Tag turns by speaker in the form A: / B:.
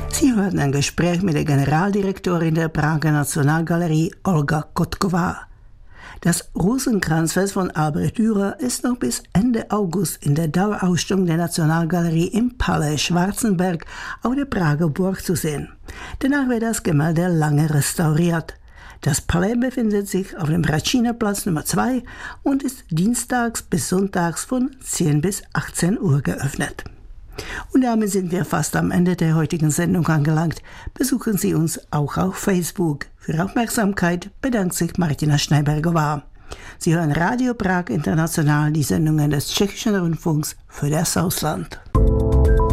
A: Sie hörten ein Gespräch mit der Generaldirektorin der Prager Nationalgalerie, Olga Kotková. Das Rosenkranzfest von Albrecht Dürer ist noch bis Ende August in der Dauerausstellung der Nationalgalerie im Palais Schwarzenberg auf der Prager Burg zu sehen. Danach wird das Gemälde lange restauriert. Das Palais befindet sich auf dem Ratschiner-Platz Nummer 2 und ist dienstags bis sonntags von 10 bis 18 Uhr geöffnet. Und damit sind wir fast am Ende der heutigen Sendung angelangt. Besuchen Sie uns auch auf Facebook. Für Aufmerksamkeit bedankt sich Martina Schneibergová. Sie hören Radio Prag International, die Sendungen des Tschechischen Rundfunks für das Ausland.